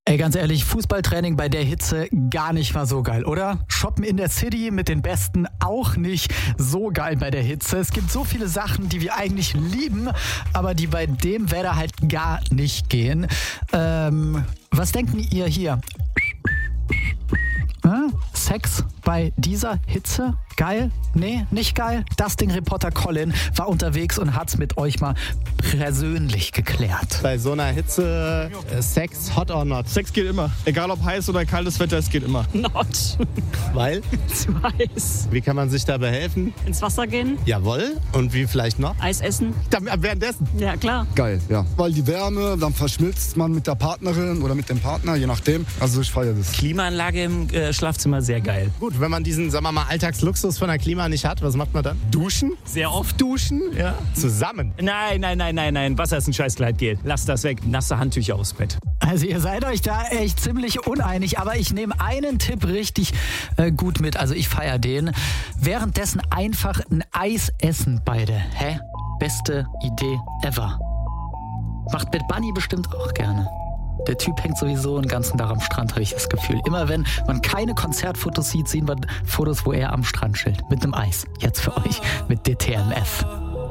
Ey, ganz ehrlich, Fußballtraining bei der Hitze gar nicht mal so geil, oder? Shoppen in der City mit den Besten auch nicht so geil bei der Hitze. Es gibt so viele Sachen, die wir eigentlich lieben, aber die bei dem Wetter halt gar nicht gehen. Was denken ihr hier? Sex bei dieser Hitze? Geil? Nee, nicht geil? Dusting-Reporter Colin war unterwegs und hat's mit euch mal persönlich geklärt. Bei so einer Hitze Sex, hot or not? Sex geht immer. Egal ob heiß oder kaltes Wetter, es geht immer. Not. Weil? Zu heiß. Wie kann man sich da behelfen? Ins Wasser gehen. Jawohl. Und wie vielleicht noch? Eis essen. Währenddessen? Ja, klar. Geil, ja. Weil die Wärme, dann verschmilzt man mit der Partnerin oder mit dem Partner, je nachdem. Also ich feiere das. Klimaanlage im Schlafzimmer, sehr geil. Gut, wenn man diesen, sagen wir mal, Alltagsluxus von der Klima nicht hat, was macht man dann? Duschen? Sehr oft duschen, ja. Zusammen? Nein. Wasser ist ein scheiß Gleitgel. Lasst das weg. Nasse Handtücher aufs Bett. Also ihr seid euch da echt ziemlich uneinig, aber ich nehme einen Tipp richtig gut mit. Also ich feiere den. Währenddessen einfach ein Eis essen beide. Hä? Beste Idee ever. Macht Bad Bunny bestimmt auch gerne. Der Typ hängt sowieso den ganzen Tag am Strand, habe ich das Gefühl. Immer wenn man keine Konzertfotos sieht, sehen wir Fotos, wo er am Strand chillt. Mit einem Eis. Jetzt für euch mit DTMF.